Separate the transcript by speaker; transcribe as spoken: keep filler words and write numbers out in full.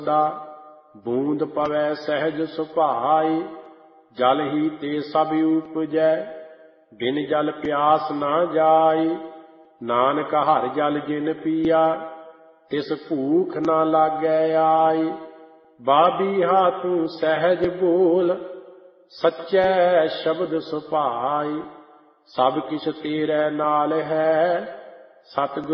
Speaker 1: ਦਾ ਬੂੰਦ ਪਵੈ ਸਹਿਜ ਸੁਭਾਈ। ਜਲ ਹੀ ਤੇ ਸਭ ਉਪਜੈ ਬਿਨ ਜਲ ਪਿਆਸ ਨਾ ਜਾਈ। ਨਾਨਕ ਹਰਿ ਜਲ ਜਿਨ ਪੀਆ ਤਿਸ ਭੂਖ ਨਾ ਲਾਗੈ ਆਈ। ਬਾਬੀਹਾ ਤੂੰ ਸਹਿਜ ਬੋਲ ਸੱਚੈ ਸ਼ਬਦ ਸੁਭਾਈ। ਸਭ ਕਿਛ ਤੇਰੇ ਨਾਲ ਹੈ ਸਤਿਗੁਰ